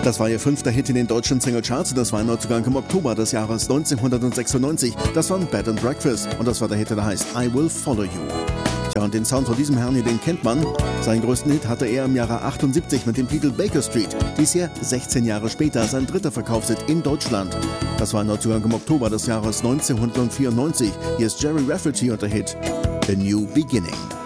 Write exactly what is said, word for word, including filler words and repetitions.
Das war ihr fünfter Hit in den deutschen Singlecharts. Das war ein Neuzugang im Oktober des Jahres neunzehnhundertsechsundneunzig. Das war Bed and Breakfast und das war der Hit, der heißt I Will Follow You. Tja, und den Sound von diesem Herrn hier, den kennt man. Seinen größten Hit hatte er im Jahre achtundsiebzig mit dem Titel Baker Street. Dies hier sechzehn Jahre später sein dritter Verkaufshit in Deutschland. Das war ein Neuzugang im Oktober des Jahres neunzehnhundertvierundneunzig. Hier ist Jerry Rafferty und der Hit The New Beginning.